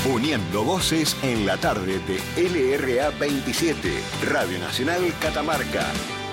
Uniendo voces en la tarde de LRA 27, Radio Nacional Catamarca.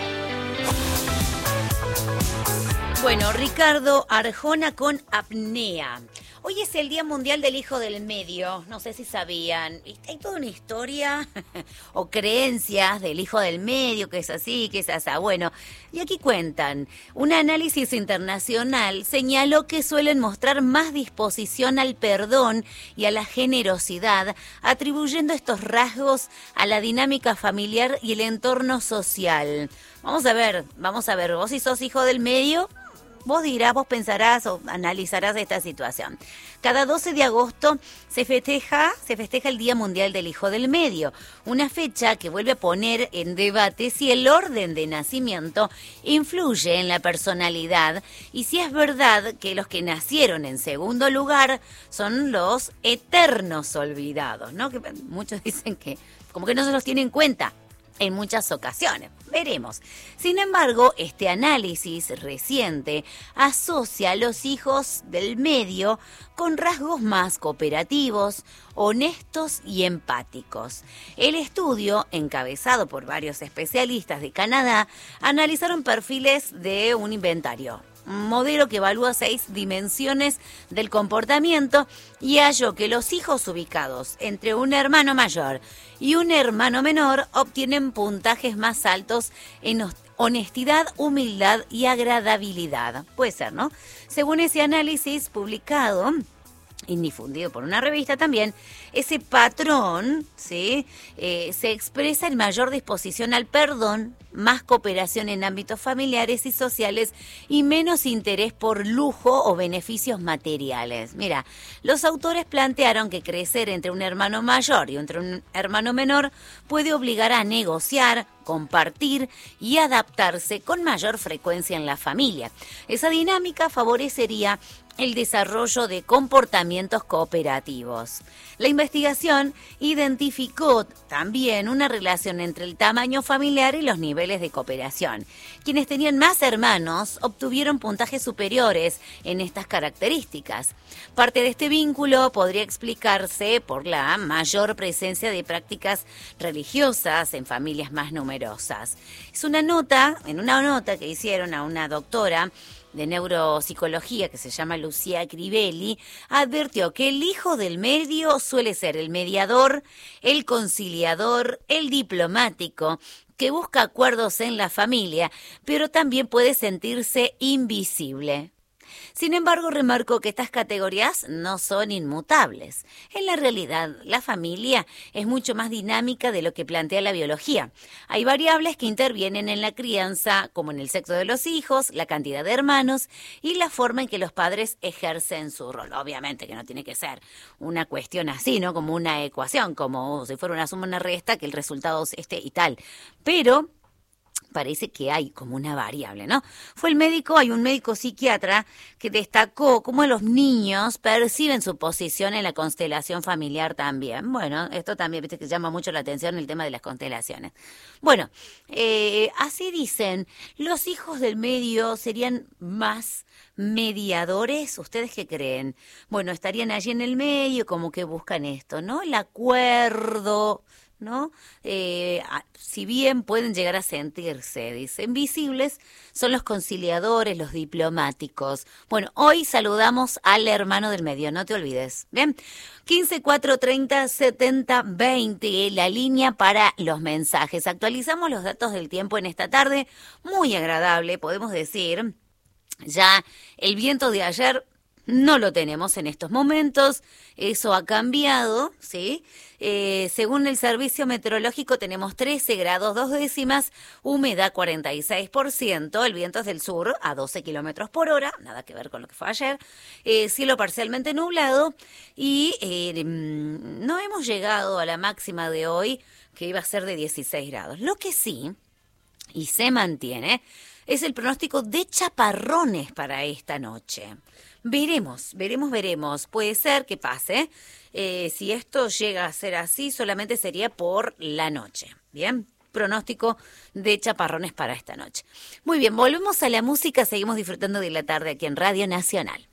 Bueno, Ricardo Arjona con apnea. Hoy es el Día Mundial del Hijo del Medio, no sé si sabían. Hay toda una historia o creencias del hijo del medio, que es así, que es así. Bueno, y aquí cuentan, un análisis internacional señaló que suelen mostrar más disposición al perdón y a la generosidad, atribuyendo estos rasgos a la dinámica familiar y el entorno social. Vamos a ver, vos si sos hijo del medio, vos dirás, vos pensarás o analizarás esta situación. Cada 12 de agosto se festeja el Día Mundial del Hijo del Medio, una fecha que vuelve a poner en debate si el orden de nacimiento influye en la personalidad y si es verdad que los que nacieron en segundo lugar son los eternos olvidados, ¿no? Que muchos dicen que como que no se los tiene en cuenta en muchas ocasiones. Veremos. Sin embargo, este análisis reciente asocia a los hijos del medio con rasgos más cooperativos, honestos y empáticos. El estudio, encabezado por varios especialistas de Canadá, analizaron perfiles de un inventario, un modelo que evalúa 6 dimensiones del comportamiento y halló que los hijos ubicados entre un hermano mayor y un hermano menor obtienen puntajes más altos en honestidad, humildad y agradabilidad. Puede ser, ¿no? Según ese análisis publicado y difundido por una revista también, ese patrón, ¿sí? Se expresa en mayor disposición al perdón, más cooperación en ámbitos familiares y sociales y menos interés por lujo o beneficios materiales. Mira, los autores plantearon que crecer entre un hermano mayor y entre un hermano menor puede obligar a negociar, compartir y adaptarse con mayor frecuencia en la familia. Esa dinámica favorecería el desarrollo de comportamientos cooperativos. La investigación identificó también una relación entre el tamaño familiar y los niveles de cooperación. Quienes tenían más hermanos obtuvieron puntajes superiores en estas características. Parte de este vínculo podría explicarse por la mayor presencia de prácticas religiosas en familias más numerosas. En una nota que hicieron a una doctora de neuropsicología que se llama Lucía Crivelli, advirtió que el hijo del medio suele ser el mediador, el conciliador, el diplomático, que busca acuerdos en la familia, pero también puede sentirse invisible. Sin embargo, remarcó que estas categorías no son inmutables. En la realidad, la familia es mucho más dinámica de lo que plantea la biología. Hay variables que intervienen en la crianza, como en el sexo de los hijos, la cantidad de hermanos y la forma en que los padres ejercen su rol. Obviamente que no tiene que ser una cuestión así, ¿no? Como una ecuación, como si fuera una suma, una resta, que el resultado es este y tal. Pero parece que hay como una variable, ¿no? Hay un médico psiquiatra que destacó cómo los niños perciben su posición en la constelación familiar también. Bueno, esto también, viste, que llama mucho la atención el tema de las constelaciones. Bueno, así dicen, los hijos del medio serían más mediadores. ¿Ustedes qué creen? Bueno, estarían allí en el medio, como que buscan esto, ¿no? El acuerdo, ¿no? Si bien pueden llegar a sentirse, dicen, visibles, son los conciliadores, los diplomáticos. Bueno, hoy saludamos al hermano del medio, no te olvides. Bien, 15 430 70 20, la línea para los mensajes. Actualizamos los datos del tiempo en esta tarde, muy agradable, podemos decir. Ya el viento de ayer no lo tenemos en estos momentos, eso ha cambiado, ¿sí? Según el servicio meteorológico tenemos 13 grados 2 décimas, humedad 46%, el viento es del sur a 12 kilómetros por hora, nada que ver con lo que fue ayer, cielo parcialmente nublado y no hemos llegado a la máxima de hoy, que iba a ser de 16 grados. Lo que sí, y se mantiene, es el pronóstico de chaparrones para esta noche. Veremos. Puede ser que pase. Si esto llega a ser así, solamente sería por la noche. Bien, pronóstico de chaparrones para esta noche. Muy bien, volvemos a la música. Seguimos disfrutando de la tarde aquí en Radio Nacional.